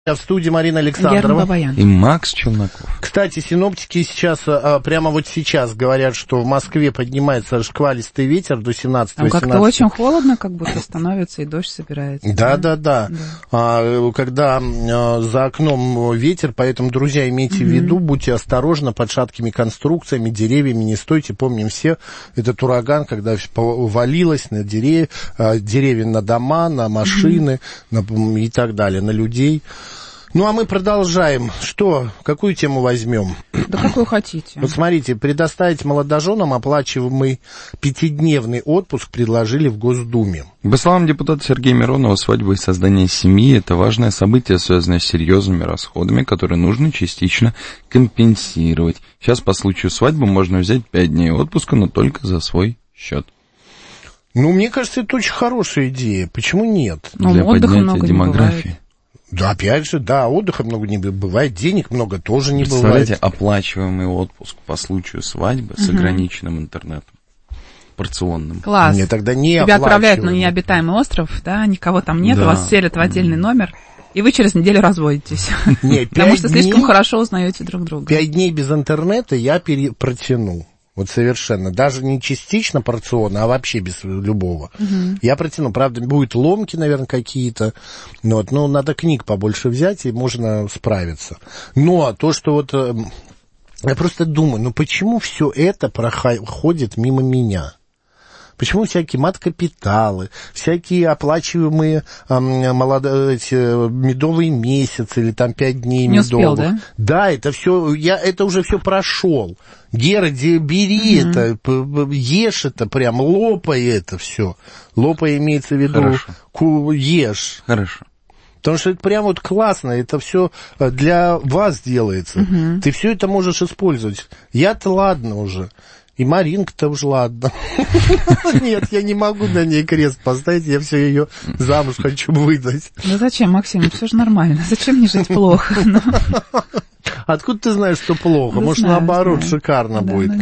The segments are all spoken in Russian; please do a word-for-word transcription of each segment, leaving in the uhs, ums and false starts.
В студии Марина Александрова и Макс Челноков. Кстати, синоптики сейчас, прямо вот сейчас говорят, что в Москве поднимается шквалистый ветер до семнадцати-восемнадцати. Там как-то очень холодно, как будто становится, и дождь собирается. Да, да, да. да. А, когда а, за окном ветер, поэтому, друзья, имейте mm-hmm. в виду, будьте осторожны под шаткими конструкциями, деревьями, не стойте. Помним все этот ураган, когда валилось на деревья, деревья на дома, на машины mm-hmm. на, и так далее, на людей. Ну, а мы продолжаем. Что, какую тему возьмем? Да какую хотите. Вот смотрите, предоставить молодоженам оплачиваемый пятидневный отпуск предложили в Госдуме. По словам депутата Сергея Миронова, свадьба и создание семьи – это важное событие, связанное с серьезными расходами, которые нужно частично компенсировать. Сейчас по случаю свадьбы можно взять пять дней отпуска, но только за свой счет. Ну, мне кажется, это очень хорошая идея. Почему нет? Ну, для поднятия много демографии. Да, опять же, да, отдыха много не бывает, денег много тоже не бывает. Представляете, оплачиваемый отпуск по случаю свадьбы угу. с ограниченным интернетом, порционным. Класс. Нет, тогда не Тебя отправляют на необитаемый остров, да, никого там нет, да. вас селят в отдельный номер, и вы через неделю разводитесь. Нет, потому что слишком хорошо узнаете друг друга. Пять дней без интернета я пере... протяну. Вот совершенно. Даже не частично порционно, а вообще без любого. Uh-huh. Я протяну. Правда, будут ломки, наверное, какие-то. Вот. Но надо книг побольше взять, и можно справиться. Но то, что вот... Я просто думаю, ну почему все это проходит мимо меня? Почему всякие мат-капиталы, всякие оплачиваемые эм, молодо... эти, медовые месяцы или там пять дней не медовых? Успел, да? Да, это все, я это уже все прошел. Гера, бери угу. это, ешь это прям, лопай это все. Лопай имеется в виду, ку, ешь. Хорошо. Потому что это прям вот классно, это все для вас делается. Угу. Ты все это можешь использовать. Я-то ладно уже. И Маринка-то уж ладно. Нет, я не могу на ней крест поставить, я все ее замуж хочу выдать. Ну зачем, Максим, все же нормально, зачем мне жить плохо? Откуда ты знаешь, что плохо? Может, наоборот, шикарно будет.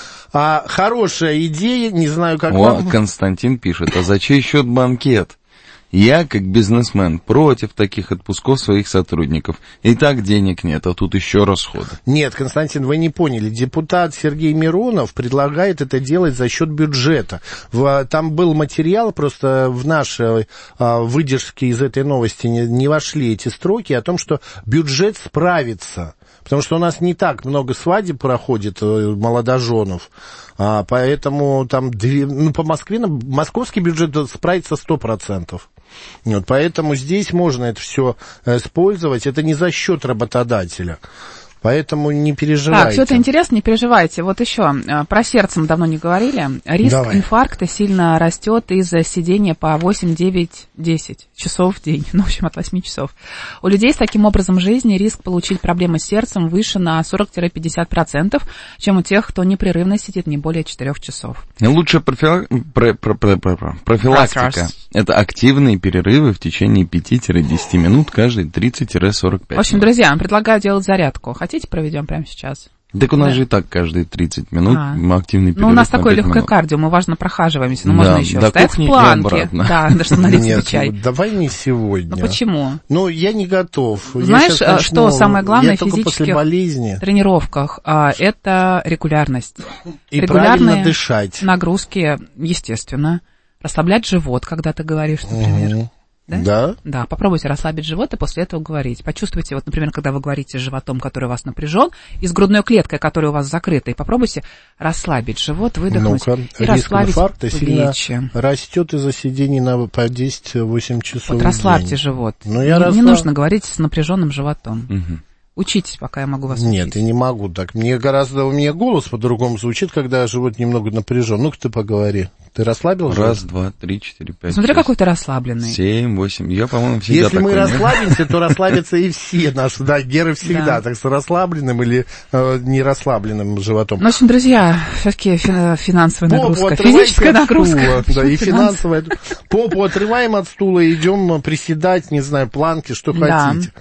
А хорошая идея, не знаю, как вам. Константин пишет, а за чей счет банкет? Я, как бизнесмен, против таких отпусков своих сотрудников. И так денег нет, а тут еще расходы. Нет, Константин, вы не поняли. Депутат Сергей Миронов предлагает это делать за счет бюджета. В, там был материал, просто в наши а, выдержки из этой новости не, не вошли эти строки о том, что бюджет справится. Потому что у нас не так много свадеб проходит молодоженов, а, поэтому там, ну, по Москве, московский бюджет справится сто процентов. Вот, поэтому здесь можно это все использовать, это не за счет работодателя. Поэтому не переживайте. Так, все это интересно, не переживайте. Вот еще, про сердце мы давно не говорили. Риск Давай. инфаркта сильно растет из-за сидения по восемь, девять, десять часов в день. Ну, в общем, от восьми часов. У людей с таким образом жизни риск получить проблемы с сердцем выше на сорок-пятьдесят процентов, чем у тех, кто непрерывно сидит не более четырех часов. Лучшая профи... про... Про... Про... Про... профилактика – это активные перерывы в течение пяти-десяти минут каждые тридцать-сорок пять минут. В общем, друзья, предлагаю делать зарядку. Хотите, проведем прямо сейчас? Так у нас да. же и так каждые тридцать минут а. активный перерыв. Ну, у нас такое легкое минут. кардио, мы важно прохаживаемся, но да, можно еще встать в планке. Да, да, чтобы налить себе чай. Нет, давай не сегодня. Ну, почему? Ну, я не готов. Знаешь, начну, что самое главное в физических тренировках? Это регулярность. И правильно дышать. Нагрузки, естественно. Расслаблять живот, когда ты говоришь, например. Угу. Да? Да? Да, попробуйте расслабить живот и после этого говорить. Почувствуйте, вот, например, когда вы говорите с животом, который у вас напряжен, и с грудной клеткой, которая у вас закрыта, и попробуйте расслабить живот, выдохнуть Ну-ка, и расслабить плечи. Растет из-за сидений на по десять-восемь часов. Вот расслабьте живот. Ну, я не, расслаб... не нужно говорить с напряженным животом. Угу. Учитесь, пока я могу вас Нет, учить. я не могу так. Мне гораздо, у меня голос по-другому звучит, когда живот немного напряжен. Ну-ка ты поговори. Ты расслабил живот? Раз, два, три, четыре, пять, Смотри, шесть, какой ты расслабленный. Семь, восемь. Я, по-моему, всегда Если такой. мы расслабимся, то расслабятся и все наши. Да, Гера всегда. Так с расслабленным или не расслабленным животом. Ну, в общем, друзья, все-таки финансовая нагрузка. Физическая нагрузка. Да, и финансовая. Попу отрываем от стула, идем приседать, не знаю, планки, что хотите.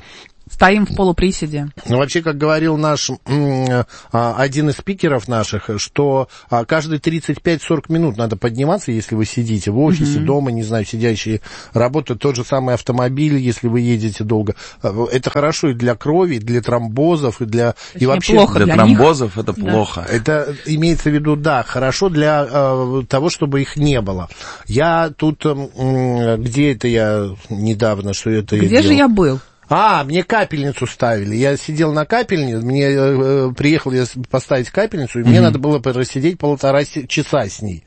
Стоим в полуприседе. Ну, вообще, как говорил наш, один из спикеров наших, что каждые тридцать пять сорок минут надо подниматься, если вы сидите в офисе, mm-hmm. дома, не знаю, сидящие, работают. Тот же самый автомобиль, если вы едете долго. Это хорошо и для крови, и для тромбозов, и для... И вообще плохо для, для тромбозов это да. плохо. Это имеется в виду, да, хорошо для э, того, чтобы их не было. Я тут... Э, где это я недавно, что это Где я же делал? я был? А, мне капельницу ставили. Я сидел на капельнице, мне э, приехал я поставить капельницу, и mm-hmm. мне надо было просидеть полтора часа с ней.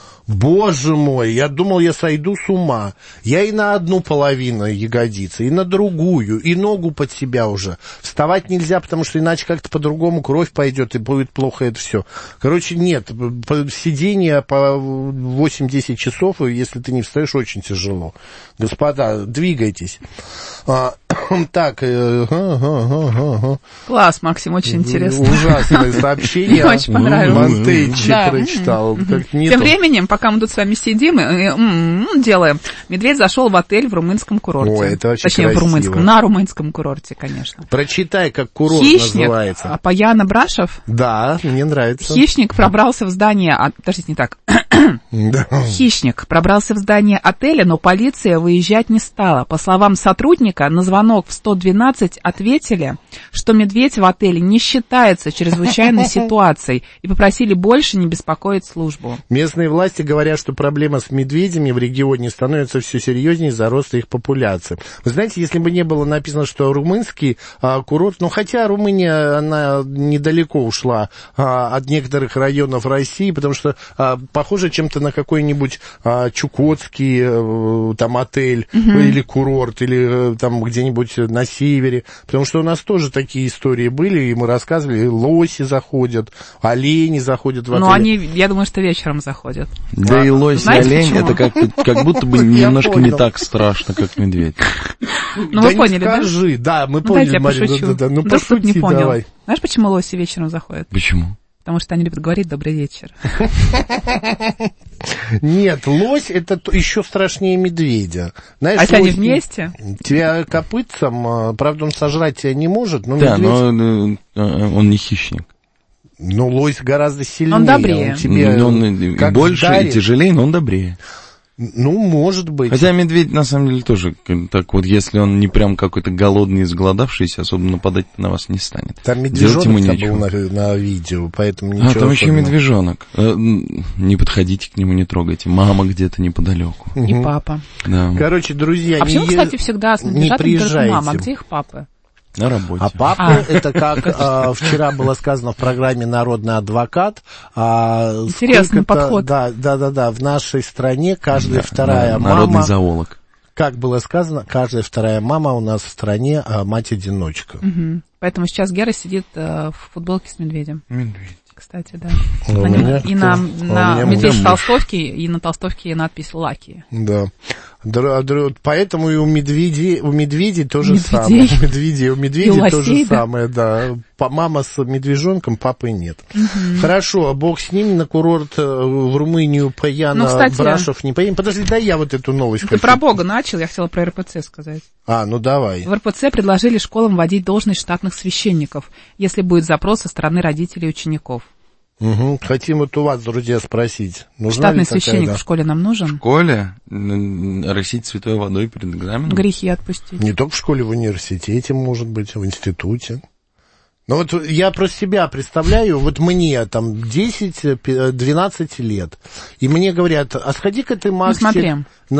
Боже мой, я думал, я сойду с ума. Я и на одну половину ягодицы, и на другую, и ногу под себя уже. Вставать нельзя, потому что иначе как-то по-другому кровь пойдет, и будет плохо это все. Короче, нет, сидение по восемь-десять часов, если ты не встаешь, очень тяжело. Господа, двигайтесь. А, так. Э, э, э, э, Класс, Максим, очень интересно. Ужасное сообщение. Мне очень понравилось. Монтейчи прочитал. Тем временем, пока мы тут с вами сидим и делаем, медведь зашел в отель в румынском курорте. Ой, это очень Точнее, красиво. в румынском, на румынском курорте, конечно. Прочитай, как курорт Хищник, называется. Паяна Брашев. Да, мне нравится. Хищник пробрался в здание... А, подождите, не так. Да. Хищник пробрался в здание отеля, но полиция выезжать не стала. По словам сотрудника, на звонок в сто двенадцать ответили, что медведь в отеле не считается чрезвычайной ситуацией и попросили больше не беспокоить службу. Местные власти говорят, что проблема с медведями в регионе становится все серьезнее из-за роста их популяции. Вы знаете, если бы не было написано, что румынский а, курорт, ну хотя Румыния, она недалеко ушла а, от некоторых районов России, потому что а, похоже чем-то на какой-нибудь а, чукотский а, там отель mm-hmm. или курорт, или а, там где-нибудь на севере, потому что у нас тоже такие истории были, и мы рассказывали, лоси заходят, олени заходят в отель. Ну, они, я думаю, что вечером заходят. Да, и лось, и олень, это как, как будто бы немножко не так страшно, как медведь. Ну, вы поняли, да? Скажи, да, мы ну, поняли, я Марина, пошучу. да, да, ну Вдруг пошути, не понял. давай. Знаешь, почему лоси вечером заходят? Почему? Потому что они любят говорить «добрый вечер». Нет, лось это еще страшнее медведя. Знаешь, а если лось, они вместе? Тебя копытцем, правда, он сожрать тебя не может, но да, медведь... но он не хищник. Ну, лось гораздо сильнее. Он добрее. Он тебе он и больше, дарит. И тяжелее, но он добрее. Ну, может быть. Хотя медведь, на самом деле, тоже так вот, если он не прям какой-то голодный, изголодавшийся, особо нападать на вас не станет. Там медвежонок был на, на видео, поэтому ничего. А, там особенного. еще медвежонок. Не подходите к нему, не трогайте. Мама где-то неподалеку. И угу. папа. Да. Короче, друзья, а почему, не, кстати, всегда с медвежатами только мама? А где их папы? На работе. А папа, а. это как а, вчера было сказано в программе «Народный адвокат». А, интересный подход. Да, да, да, да. В нашей стране каждая да, вторая да, мама... Народный зоолог. Как было сказано, каждая вторая мама у нас в стране а, мать-одиночка. Угу. Поэтому сейчас Гера сидит а, в футболке с медведем. Медведь. Кстати, да. Ну, на меня, и на, на медведь в толстовке, и на толстовке надпись «Лаки». Да. Поэтому и у медведей, у медведей то же медведей. самое. У медведей, у медведей лосей, то же да? самое, да. Мама с медвежонком, папы нет. Угу. Хорошо, бог с ними, на курорт в Румынию Паяна, ну, кстати, Брашев не поедем. Подожди, дай я вот эту новость Ты хочу. про Бога начал, я хотела про эр пэ цэ сказать. А, ну давай. В эр пэ цэ предложили школам вводить должность штатных священников, если будет запрос со стороны родителей и учеников. Угу. Хотим вот у вас, друзья, спросить. Штатный такая, священник да? в школе нам нужен? В школе? Росить святой водой перед экзаменом? Грехи отпустить. Не только в школе, в университете, может быть, в институте. Ну вот я про себя представляю, вот мне там десять-двенадцать лет, и мне говорят, а сходи-ка ты, Максик, ну,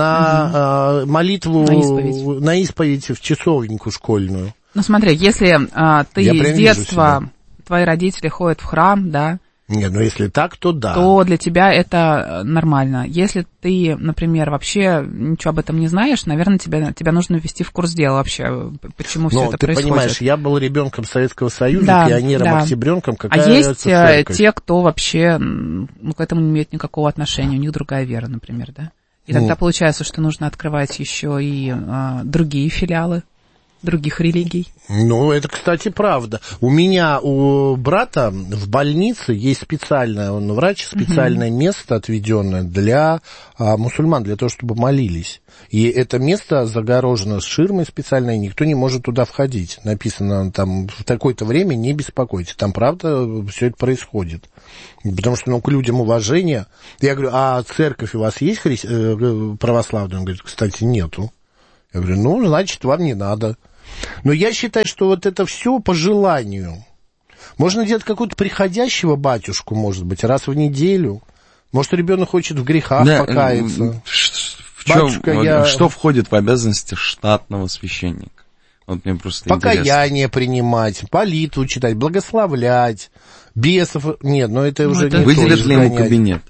на угу. а, молитву, на исповедь. на исповедь в часовеньку школьную. Ну смотри, если а, ты с детства, твои родители ходят в храм, да, нет, ну если так, то да. То для тебя это нормально. Если ты, например, вообще ничего об этом не знаешь, наверное, тебя, тебя нужно ввести в курс дела вообще, почему все это ты происходит. ты понимаешь, я был ребенком Советского Союза, да, пионером-октябренком. Да. А есть те, кто вообще ну, к этому не имеет никакого отношения, у них другая вера, например, да? И тогда ну. получается, что нужно открывать еще и а, другие филиалы. других религий. Ну, это, кстати, правда. У меня, у брата в больнице есть специальное, он врач, специальное угу. место, отведенное для а, мусульман, для того, чтобы молились. И это место загорожено ширмой специальной, никто не может туда входить. Написано там в такое-то время не беспокойтесь. Там, правда, все это происходит. Потому что, ну, к людям уважение. Я говорю, а церковь у вас есть хри... православная? Он говорит, кстати, нету. Я говорю, ну, значит, вам не надо. Но я считаю, что вот это все по желанию. Можно делать какого-то приходящего батюшку, может быть, раз в неделю. Может, ребенок хочет в грехах да, покаяться. В Батюшка, чем, я... Что входит в обязанности штатного священника? Вот мне просто покаяние интересно. Принимать, молитву читать, благословлять, бесов... Нет, но это ну, уже это... не выделят ли ему кабинет?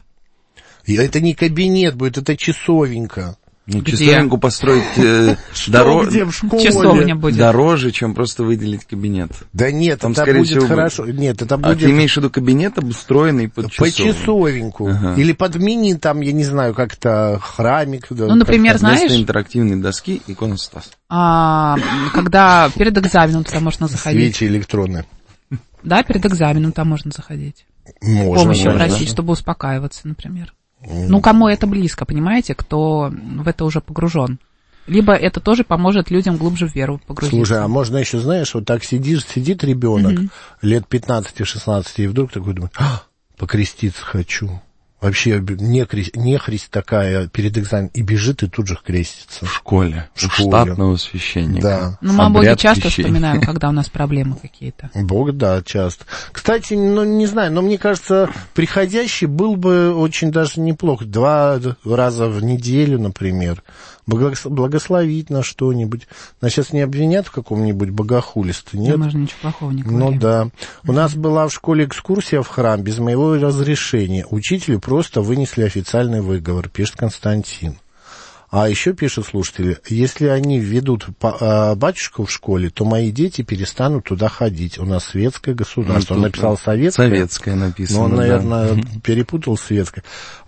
Это не кабинет будет, это часовенька. Ну, часовенку построить э, дороже, где в школе? Дороже, чем просто выделить кабинет. Да нет, там, это будет всего, хорошо. Нет, это будет... А ты имеешь в виду кабинет, обустроенный под часовенку? Под часовенку. Ага. Или под мини, там, я не знаю, как-то храмик. Ну, например, знаешь... Вместо интерактивной доски иконостас. А, когда перед экзаменом туда можно заходить. Свечи электронные. Да, перед экзаменом там можно заходить. Можно. Помощи просить, чтобы успокаиваться, например. Ну, кому это близко, понимаете, кто в это уже погружен. Либо это тоже поможет людям глубже в веру погрузиться. Слушай, а можно еще, знаешь, вот так сидишь, сидит ребенок mm-hmm. лет пятнадцати-шестнадцати, и вдруг такой думает, а, покреститься хочу. Вообще не христ, не христ такая перед экзаменом, и бежит, и тут же крестится. В школе, в школе. Штатного священника. Да. Ну, мы о Боге часто вспоминаем, когда у нас проблемы какие-то. Бог, да, часто. Кстати, ну, не знаю, но мне кажется, приходящий был бы очень даже неплохо. Два раза в неделю, например. Благословить на что-нибудь. Нас сейчас не обвинят в каком-нибудь богохульстве, нет? Да, можно ничего плохого не говорить. Ну да. У нас была в школе экскурсия в храм без моего разрешения. Учителю просто вынесли официальный выговор, пишет Константин. А еще пишут слушатели, если они введут батюшку в школе, то мои дети перестанут туда ходить. У нас светское государство. Ну, он написал советское. Советское написано, но он, наверное, да. перепутал светское.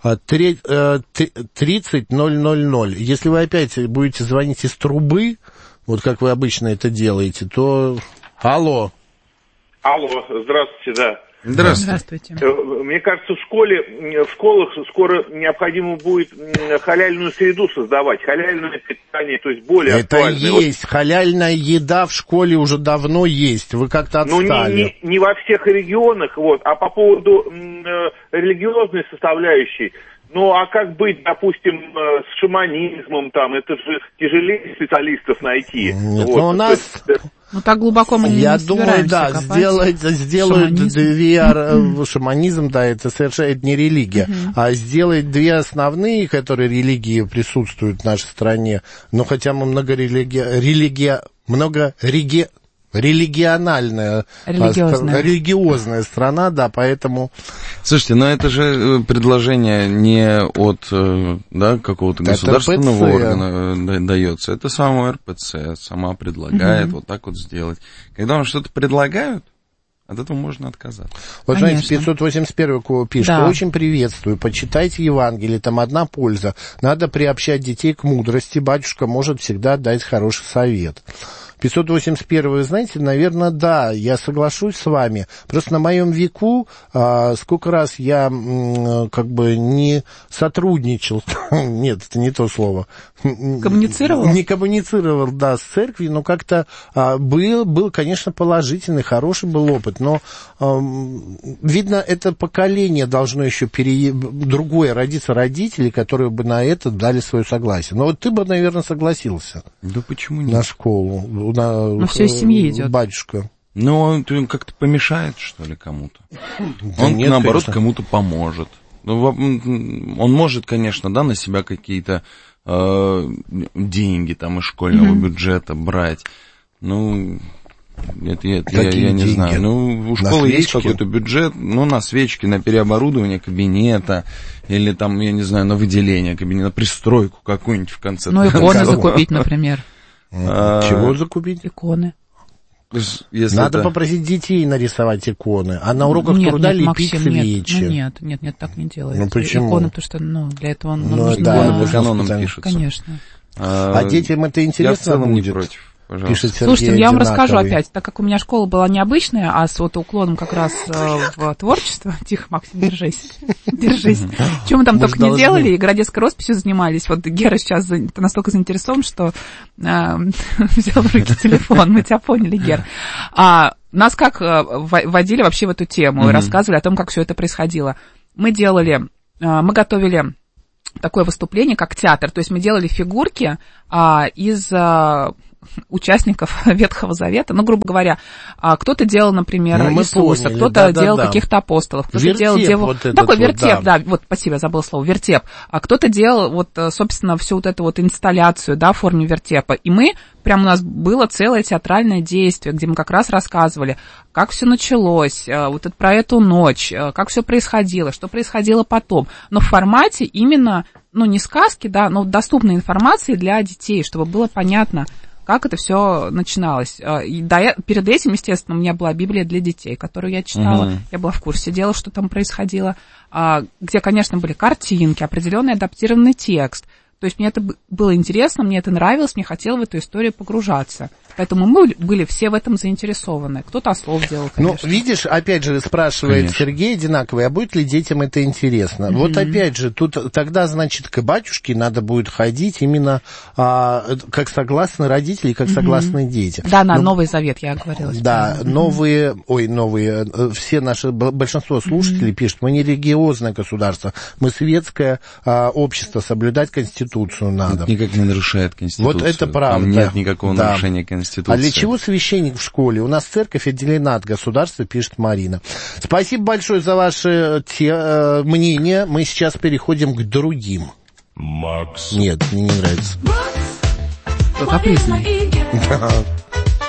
тридцать ноль ноль ноль. Если вы опять будете звонить из трубы, вот как вы обычно это делаете, то... Алло. Алло, здравствуйте, да. Здравствуйте. Мне кажется, в школе, в школах скоро необходимо будет халяльную среду создавать, халяльное питание, то есть более это актуальное. есть, вот. Халяльная еда в школе уже давно есть, вы как-то отстали. Ну, не, не, не во всех регионах, вот, а по поводу м, религиозной составляющей, ну, а как быть, допустим, с шаманизмом, там, это же тяжелее специалистов найти. Нет, вот, но у нас... есть, ну, так глубоко мы не Я не думаю, да, копать. сделать, сделают две... Шаманизм, да, это совершенно это не религия, uh-huh. а сделать две основные, которые религии присутствуют в нашей стране, но хотя мы много религия... религия... много реги... религиональная, религиозная. религиозная страна, да, поэтому... Слушайте, но это же предложение не от, да, какого-то государственного органа дается, это само эр пэ цэ сама предлагает угу. вот так вот сделать. Когда вам что-то предлагают, от этого можно отказаться. Вот, знаете, пятьсот восемьдесят первый пишет, да. очень приветствую, почитайте Евангелие, там одна польза. Надо приобщать детей к мудрости, батюшка может всегда дать хороший совет. пятьсот восемьдесят первый, вы знаете, наверное, да, я соглашусь с вами. Просто на моем веку а, сколько раз я м, как бы не сотрудничал, нет, это не то слово. Коммуницировал? Не коммуницировал, да, с церковью, но как-то а, был, был, конечно, положительный, хороший был опыт, но, а, видно, это поколение должно еще пере... другое родиться, родители, которые бы на это дали свое согласие. Но вот ты бы, наверное, согласился. Да почему нет? На школу. На, ну, все из семьи идет. Батюшка. Ну, он как-то помешает, что ли, кому-то? Да он, нет, наоборот, конечно. кому-то поможет. Он может, конечно, да, на себя какие-то э, деньги там из школьного mm-hmm. бюджета брать. Ну, это, это я, я не знаю. Ну, у школы есть какой-то бюджет, ну, на свечки, на переоборудование кабинета, или там, я не знаю, на выделение кабинета, на пристройку какую-нибудь в конце. Ну, иконы закупить, например. А, чего закупить? Иконы. Если Надо это... попросить детей нарисовать иконы, а на уроках нет, труда нет, лепить Максим, свечи. Нет, ну, нет, нет, нет, так не делается. Ну, почему? Иконы, потому что, ну, для этого ну, ну, нужно... Да, по канонам пишутся. Конечно. А, а детям это интересно Я в целом будет? не против. пожалуйста. Пишет Сергей Слушайте, я вам Одинаковый. расскажу опять, так как у меня школа была необычная, а с вот уклоном как раз э, в творчество. Тихо, Максим, держись. Держись. Чем мы там Мы только не должны. делали, и городецкой росписью занимались. Вот Гера сейчас за- настолько заинтересован, что э, взял в руки телефон. Мы тебя поняли, Гер. А нас как э, вводили вообще в эту тему и рассказывали о том, как все это происходило. Мы делали, э, мы готовили такое выступление, как театр. То есть мы делали фигурки а, из а, участников Ветхого Завета. Ну, грубо говоря, а, кто-то делал, например, ну, Иисуса, поняли, кто-то да, делал да, каких-то апостолов, кто-то вертеп делал деву... вот этот Такой вот, вертеп, да. да, вот, спасибо, я забыла слово, вертеп. А кто-то делал, вот, собственно, всю вот эту вот инсталляцию, да, в форме вертепа. И мы, прям у нас было целое театральное действие, где мы как раз рассказывали, как все началось, вот это, про эту ночь, как все происходило, что происходило потом. Но в формате именно, ну, не сказки, да, но доступной информации для детей, чтобы было понятно, как это все начиналось. И до, перед этим, естественно, у меня была Библия для детей, которую я читала, uh-huh. я была в курсе дела, что там происходило, где, конечно, были картинки, определенный адаптированный текст. То есть мне это было интересно, мне это нравилось, мне хотелось в эту историю погружаться. Поэтому мы были все в этом заинтересованы. Кто-то ослов делал, конечно. Ну, видишь, опять же, спрашивает конечно. Сергей Одинаковый, а будет ли детям это интересно? Mm-hmm. Вот опять же, тут тогда, значит, к батюшке надо будет ходить именно а, как согласны родители, как mm-hmm. согласны дети. Да, на ну, Новый Завет я говорила. Да, mm-hmm. новые, ой, новые, все наши, большинство слушателей mm-hmm. пишут, мы не религиозное государство, мы светское а, общество, соблюдать Конституцию надо. Это никак не нарушает Конституцию. Вот это правда. Там нет никакого да. нарушения Конституции. А для чего священник в школе? У нас церковь отделена от государства, пишет Марина. Спасибо большое за ваше те, э, мнение. Мы сейчас переходим к другим. Макс. Нет, мне не нравится. Капризный.